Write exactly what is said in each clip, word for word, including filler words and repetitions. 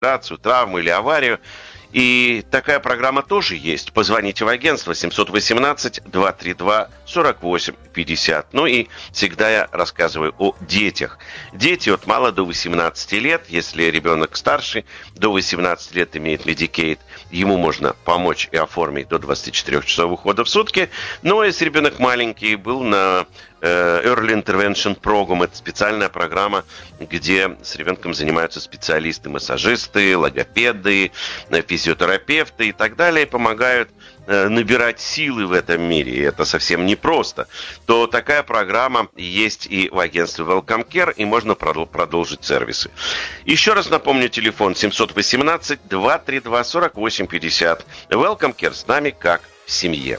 операцию, травму или аварию. И такая программа тоже есть. Позвоните в агентство семь один восемь два три два сорок восемь пятьдесят. Ну и всегда я рассказываю о детях. Дети от мала до восемнадцати лет, если ребенок старший, до восемнадцати лет имеет Medicaid, ему можно помочь и оформить до двадцати четырёх часов ухода в сутки. Но если ребенок маленький, был на Early Intervention Program, это специальная программа, где с ребенком занимаются специалисты, массажисты, логопеды, физиотерапевты и так далее, помогают набирать силы в этом мире, и это совсем непросто, то такая программа есть и в агентстве Welcome Care, и можно продолжить сервисы. Еще раз напомню, телефон семь один восемь два три два сорок восемь пятьдесят. Welcome Care, с нами как в семье.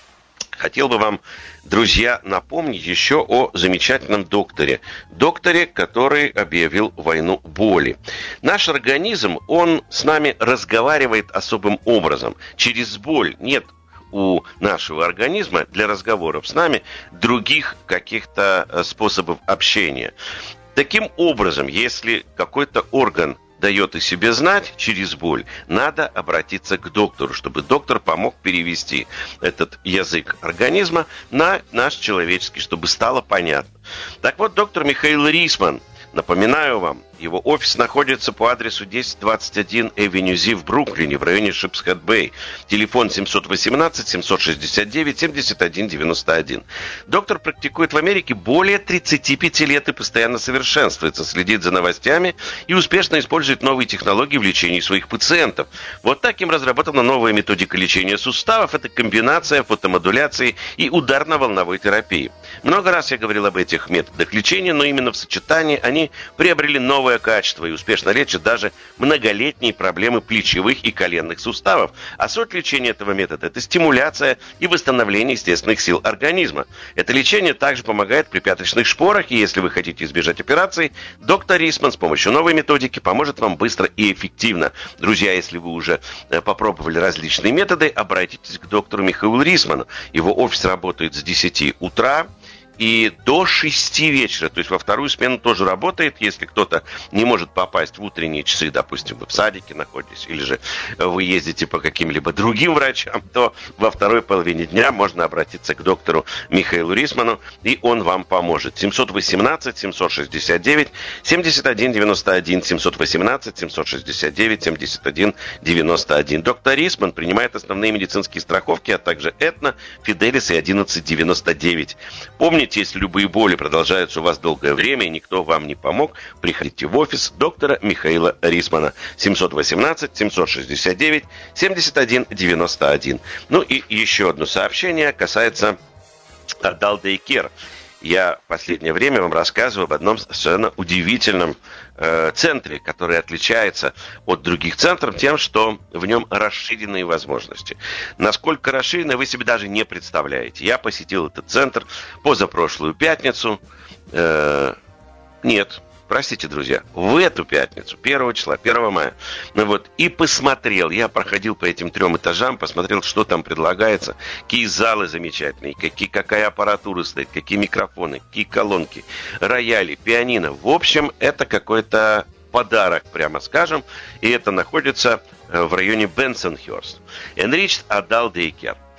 Хотел бы вам, друзья, напомнить еще о замечательном докторе. Докторе, который объявил войну боли. Наш организм, он с нами разговаривает особым образом. Через боль. Нет у нашего организма для разговоров с нами других каких-то способов общения. Таким образом, если какой-то орган дает о себе знать через боль, надо обратиться к доктору, чтобы доктор помог перевести этот язык организма на наш человеческий, чтобы стало понятно. Так вот, доктор Михаил Рисман, напоминаю вам, его офис находится по адресу десять двадцать один Avenue Z в Бруклине, в районе Шипсхед-Бэй. Телефон семь один восемь семь шесть девять семь один девять один. Доктор практикует в Америке более тридцати пяти лет и постоянно совершенствуется, следит за новостями и успешно использует новые технологии в лечении своих пациентов. Вот так им разработана новая методика лечения суставов. Это комбинация фотомодуляции и ударно-волновой терапии. Много раз я говорил об этих методах лечения, но именно в сочетании они приобрели новое качество и успешно лечат даже многолетние проблемы плечевых и коленных суставов. А суть лечения этого метода – это стимуляция и восстановление естественных сил организма. Это лечение также помогает при пяточных шпорах, и если вы хотите избежать операций, доктор Рисман с помощью новой методики поможет вам быстро и эффективно. Друзья, если вы уже попробовали различные методы, обратитесь к доктору Михаилу Рисману. Его офис работает с десяти утра и до шести вечера, то есть во вторую смену тоже работает. Если кто-то не может попасть в утренние часы, допустим, вы в садике находитесь, или же вы ездите по каким-либо другим врачам, то во второй половине дня можно обратиться к доктору Михаилу Рисману, и он вам поможет. семь один восемь семь шесть девять семь один девять один, семь один восемь семь шесть девять семь один девять один. Доктор Рисман принимает основные медицинские страховки, а также Этна, Фиделис и одиннадцать девяносто девять. Помните, если любые боли продолжаются у вас долгое время и никто вам не помог, приходите в офис доктора Михаила Рисмана. семь один восемь семь шесть девять семь один девять один. Ну и еще одно сообщение касается Adult Day Care. Я в последнее время вам рассказываю об одном совершенно удивительном э, центре, который отличается от других центров тем, что в нем расширенные возможности. Насколько расширены, вы себе даже не представляете. Я посетил этот центр позапрошлую пятницу. Э, нет, простите, друзья, в эту пятницу, первого числа, первого мая. Ну вот, и посмотрел, я проходил по этим трем этажам, посмотрел, что там предлагается, какие залы замечательные, какие, какая аппаратура стоит, какие микрофоны, какие колонки, рояли, пианино. В общем, это какой-то подарок, прямо скажем, и это находится в районе Бенсонхерст. Enriched Adult Day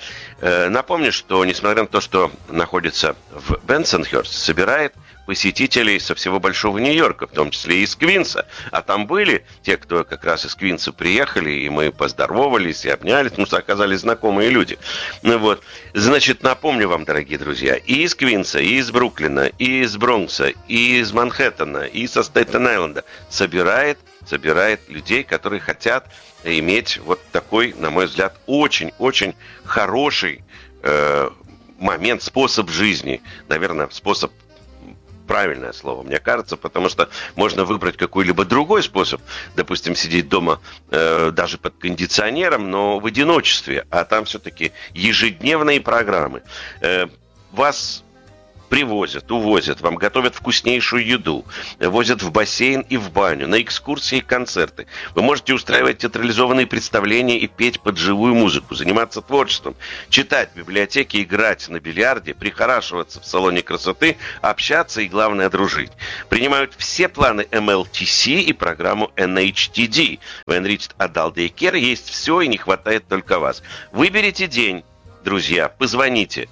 Care. Напомню, что, несмотря на то, что находится в Бенсонхерст, собирает посетителей со всего Большого Нью-Йорка, в том числе и из Квинса. А там были те, кто как раз из Квинса приехали, и мы поздоровались и обнялись, потому что оказались знакомые люди. Ну вот, значит, напомню вам, дорогие друзья, и из Квинса, и из Бруклина, и из Бронкса, и из Манхэттена, и со Стейтен-Айленда собирает, собирает людей, которые хотят иметь вот такой, на мой взгляд, очень-очень хороший э, момент, способ жизни, наверное, способ, правильное слово, мне кажется, потому что можно выбрать какой-либо другой способ, допустим, сидеть дома э, даже под кондиционером, но в одиночестве, а там все-таки ежедневные программы. Э, вас привозят, увозят, вам готовят вкуснейшую еду, возят в бассейн и в баню, на экскурсии и концерты. Вы можете устраивать театрализованные представления и петь под живую музыку, заниматься творчеством, читать в библиотеке, играть на бильярде, прихорашиваться в салоне красоты, общаться и, главное, дружить. Принимают все планы эм эл ти си и программу эн эйч ти ди. В Enriched Adult Daycare есть все и не хватает только вас. Выберите день, друзья, позвоните,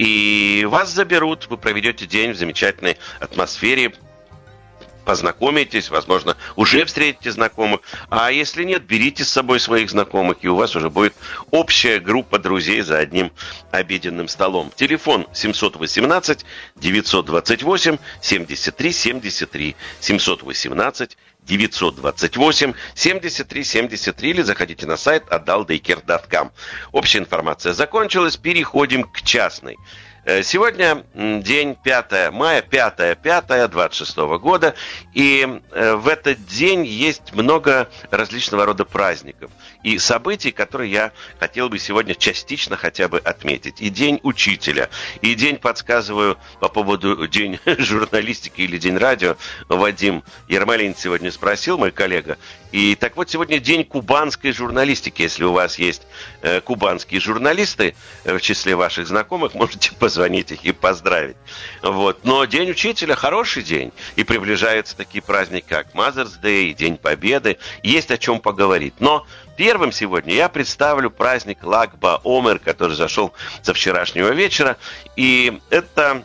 и вас заберут, вы проведете день в замечательной атмосфере, познакомитесь, возможно, уже встретите знакомых, а если нет, берите с собой своих знакомых, и у вас уже будет общая группа друзей за одним обеденным столом. Телефон семь один восемь девять два восемь семь три семь три, семь один восемь девять два восемь семь три семь три, или заходите на сайт адалт дейкер точка ком. Общая информация закончилась, переходим к частной. Сегодня день пятое мая, пятое пятое двадцать шестого года, и в этот день есть много различного рода праздников и событий, которые я хотел бы сегодня частично хотя бы отметить. И День учителя, и день, подсказываю, по поводу День журналистики или День радио, Вадим Ермолин сегодня спросил, мой коллега. И так вот, сегодня день кубанской журналистики. Если у вас есть э, кубанские журналисты э, в числе ваших знакомых, можете позвонить их и поздравить. Вот. Но День учителя хороший день. И приближаются такие праздники, как Mother's Day, День Победы. Есть о чем поговорить. Но первым сегодня я представлю праздник Lag-ба-Омер, который зашел со вчерашнего вечера. И это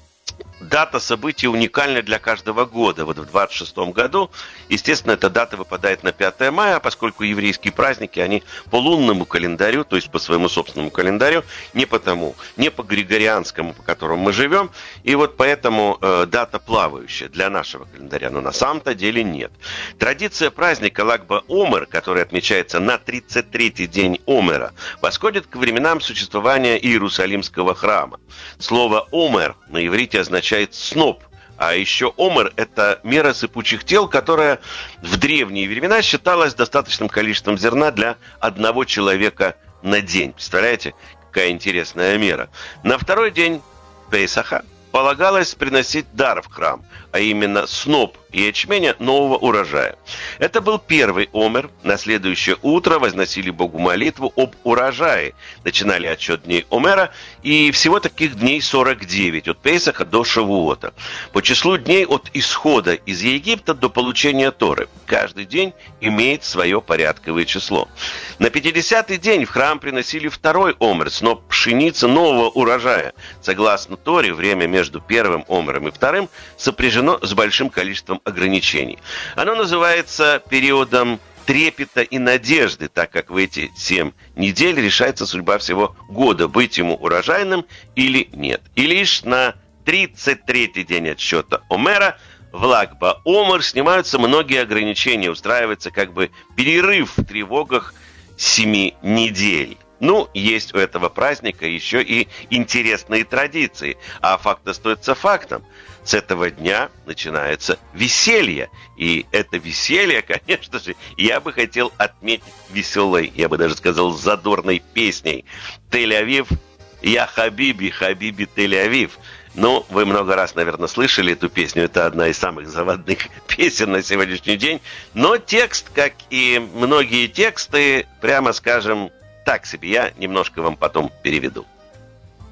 дата события уникальная для каждого года. Вот в двадцать шестом году, естественно, эта дата выпадает на пятое мая, а поскольку еврейские праздники, они по лунному календарю, то есть по своему собственному календарю, не по тому, не по григорианскому, по которому мы живем, и вот поэтому э, дата плавающая для нашего календаря, но на самом-то деле нет. Традиция праздника Lag-ба-Омер, который отмечается на тридцать третий день Омера, восходит к временам существования Иерусалимского храма. Слово «Омер» на иврите означает сноп, а еще омер – это мера сыпучих тел, которая в древние времена считалась достаточным количеством зерна для одного человека на день. Представляете, какая интересная мера. На второй день Пейсаха полагалось приносить дар в храм, а именно сноп ячменя нового урожая. Это был первый омер. На следующее утро возносили Богу молитву об урожае. Начинали отсчет дней омера, и всего таких дней сорок девять, от Пейсаха до Шавуота. По числу дней от исхода из Египта до получения Торы. Каждый день имеет свое порядковое число. На пятидесятый день в храм приносили второй омер, сноп пшеницы нового урожая. Согласно Торе, время между первым омером и вторым сопряжено с большим количеством ограничений. Оно называется периодом трепета и надежды, так как в эти семь недель решается судьба всего года, быть ему урожайным или нет. И лишь на тридцать третий день отсчета Омера в Lag-ба-Омер снимаются многие ограничения, устраивается как бы перерыв в тревогах семи недель. Ну, есть у этого праздника еще и интересные традиции, а факт остается фактом. С этого дня начинается веселье. И это веселье, конечно же, я бы хотел отметить веселой, я бы даже сказал, задорной песней. Тель-Авив, я Хабиби, Хабиби Тель-Авив. Ну, вы много раз, наверное, слышали эту песню. Это одна из самых заводных песен на сегодняшний день. Но текст, как и многие тексты, прямо скажем, так себе. Я немножко вам потом переведу.